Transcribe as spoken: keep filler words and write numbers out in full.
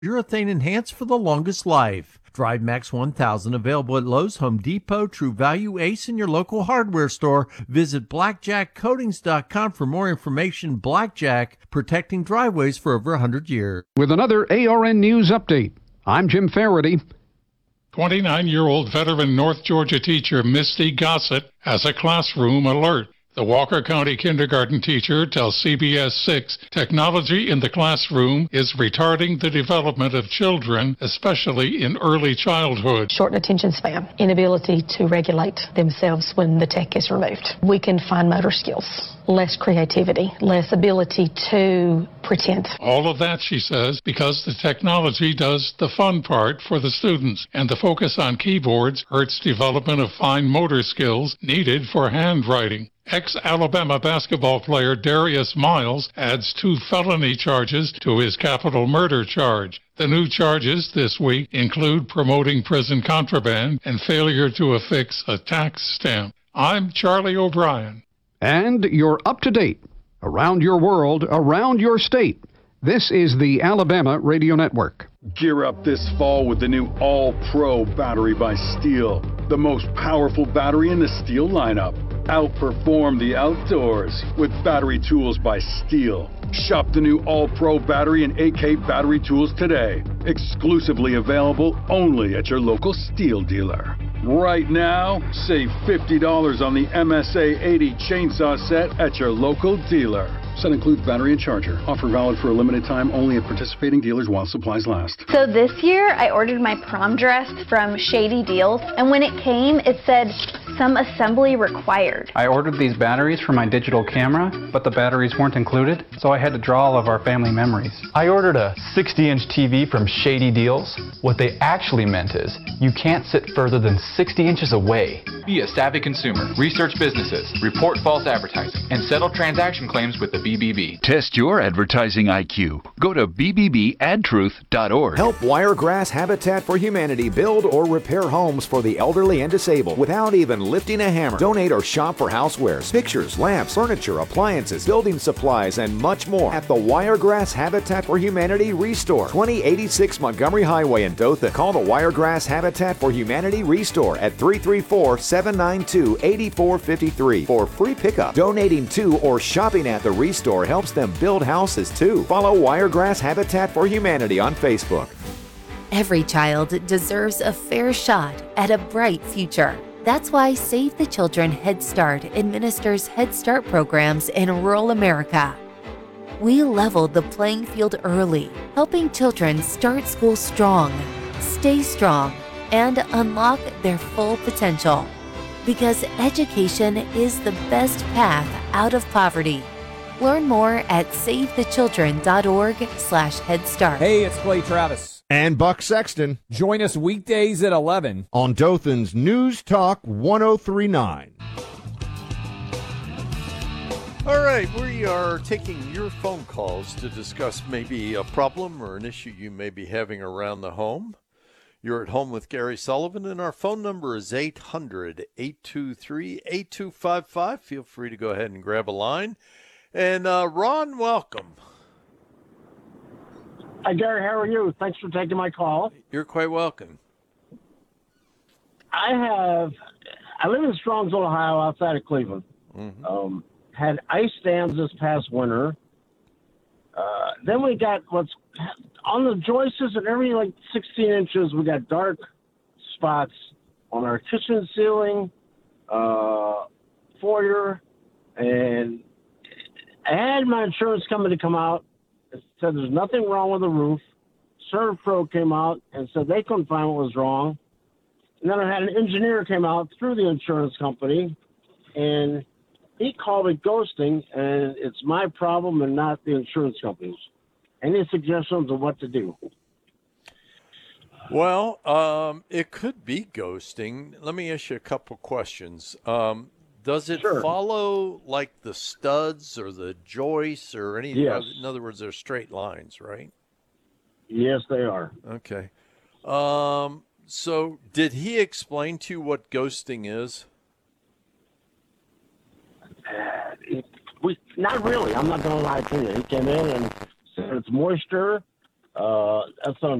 urethane enhanced for the longest life. Drive Max one thousand available at Lowe's, Home Depot, True Value, Ace, and your local hardware store. Visit blackjack coatings dot com for more information. Blackjack, protecting driveways for over one hundred years. With another A R N News Update, I'm Jim Faraday. twenty-nine-year-old veteran North Georgia teacher Misty Gossett has a classroom alert. The Walker County kindergarten teacher tells C B S six technology in the classroom is retarding the development of children, especially in early childhood. Short attention span, inability to regulate themselves when the tech is removed. Weakened fine motor skills, less creativity, less ability to pretend. All of that, she says, because the technology does the fun part for the students, and the focus on keyboards hurts development of fine motor skills needed for handwriting. Ex-Alabama basketball player Darius Miles adds two felony charges to his capital murder charge. The new charges this week include promoting prison contraband and failure to affix a tax stamp. I'm Charlie O'Brien. And you're up to date. Around your world, around your state. This is the Alabama Radio Network. Gear up this fall with the new All-Pro battery by Steel. The most powerful battery in the Steel lineup. Outperform the outdoors with battery tools by Steel. Shop the new All-Pro battery and A K battery tools today. Exclusively available only at your local Steel dealer. Right now, save fifty dollars on the M S A eighty chainsaw set at your local dealer. Set includes battery and charger. Offer valid for a limited time only at participating dealers while supplies last. So this year, I ordered my prom dress from Shady Deals, and when it came, it said some assembly required. I ordered these batteries for my digital camera, but the batteries weren't included, so I had to draw all of our family memories. I ordered a sixty inch T V from Shady Deals. What they actually meant is, you can't sit further than sixty inches away. Be a savvy consumer, research businesses, report false advertising, and settle transaction claims with the B B B. Test your advertising I Q. Go to b b b ad truth dot org. Help Wiregrass Habitat for Humanity build or repair homes for the elderly and disabled without even lifting a hammer. Donate or shop for housewares, pictures, lamps, furniture, appliances, building supplies, and much more at the Wiregrass Habitat for Humanity Restore, twenty eighty-six Montgomery Highway in Dothan. Call the Wiregrass Habitat for Humanity Restore at three three four, seven nine two, eight four five three for free pickup. Donating to or shopping at the Restore helps them build houses too. Follow Wiregrass Habitat for Humanity on Facebook. Every child deserves a fair shot at a bright future. That's why Save the Children Head Start administers Head Start programs in rural America. We leveled the playing field early, helping children start school strong, stay strong, and unlock their full potential. Because education is the best path out of poverty. Learn more at save the children dot org slash head start. Hey, it's Clay Travis. And Buck Sexton. Join us weekdays at eleven on Dothan's News Talk one oh three point nine. All right, we are taking your phone calls to discuss maybe a problem or an issue you may be having around the home. You're at home with Gary Sullivan, and our phone number is eight hundred, eight two three, eight two five five. Feel free to go ahead and grab a line. And uh, Ron, welcome. Hi, Gary. How are you? Thanks for taking my call. You're quite welcome. I have, I live in Strongsville, Ohio, outside of Cleveland. Mm-hmm. Um, had ice dams this past winter. Uh, then we got what's on the joists and every like sixteen inches. We got dark spots on our kitchen ceiling, uh, foyer, and I had my insurance company come out and said there's nothing wrong with the roof. ServPro came out and said they couldn't find what was wrong. And then I had an engineer came out through the insurance company, and he called it ghosting, and it's my problem and not the insurance company's. Any suggestions of what to do? Well, um, it could be ghosting. Let me ask you a couple questions. Um, does it sure. follow like the studs or the joists or any? Yes. In other words, they're straight lines, right? Yes, they are. Okay. Um, so did he explain to you what ghosting is? Uh, it, we, not really. I'm not going to lie to you. He came in and said it's moisture Uh, that's on